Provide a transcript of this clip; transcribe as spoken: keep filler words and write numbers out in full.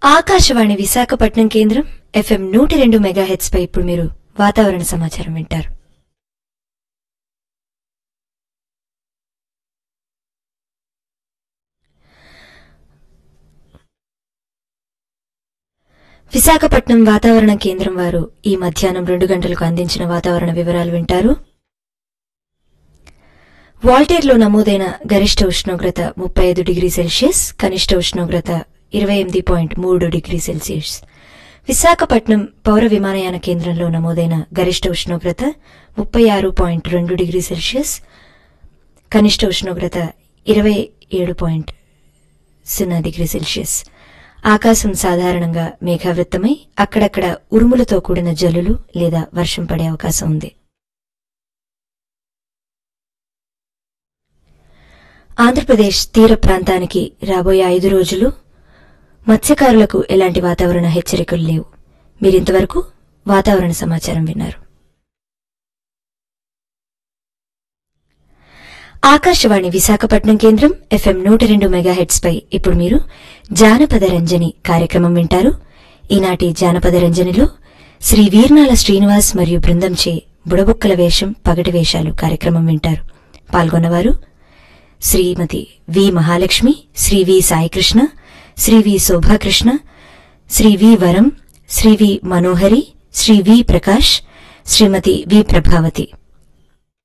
ఆకాశవాణి విశాఖపట్నం కేంద్రం ఎఫ్ఎం నూట రెండు మెగాహెట్స్ పై ఇప్పుడు మీరు వాతావరణ సమాచారం వింటారు. విశాఖపట్నం వాతావరణ కేంద్రం వారు ఈ మధ్యాహ్నం రెండు గంటలకు అందించిన వాతావరణ వివరాలు వింటారు. వాల్టేర్లో నమోదైన గరిష్ట ఉష్ణోగ్రత ముప్పై ఐదు డిగ్రీ సెల్సియస్, కనిష్ట ఉష్ణోగ్రత ఇరవై ఎనిమిది పాయింట్ మూడు డిగ్రీ సెల్సియస్. విశాఖపట్నం పౌర విమానయాన కేంద్రంలో నమోదైన గరిష్ట ఉష్ణోగ్రత ముప్పై ఆరు పాయింట్ రెండు డిగ్రీ సెల్సియస్, కనిష్ట ఉష్ణోగ్రత ఇరవై ఏడు పాయింట్ సున్నా డిగ్రీ సెల్సియస్. ఆకాశం సాధారణంగా మేఘావృతమై అక్కడక్కడ ఉరుములతో కూడిన జల్లులు లేదా వర్షం పడే అవకాశం ఉంది. ఆంధ్రప్రదేశ్ తీర ప్రాంతానికి రాబోయే ఐదు రోజులు మత్స్యకారులకు ఎలాంటి వాతావరణ హెచ్చరికలు లేవు. మీరింతవరకు వాతావరణ సమాచారం విన్నారు. ఆకాశవాణి విశాఖపట్నం కేంద్రం ఎఫ్ఎం నూట రెండు మెగాహెట్స్ పై ఇప్పుడు మీరు జానపద రంజని కార్యక్రమం వింటారు. ఈనాటి జానపద రంజనిలో శ్రీ వీర్నాల శ్రీనివాస్ మరియు బృందంచే బుడబుక్కల వేషం, పగటి వేషాలు కార్యక్రమం వింటారు. పాల్గొన్నవారు శ్రీమతి వి మహాలక్ష్మి, శ్రీ వి సాయికృష్ణ, శ్రీ వి శోభాకృష్ణ, శ్రీ వి వరం, శ్రీ వి మనోహరి, శ్రీ వి ప్రకాష్, శ్రీమతి వి ప్రభావతి.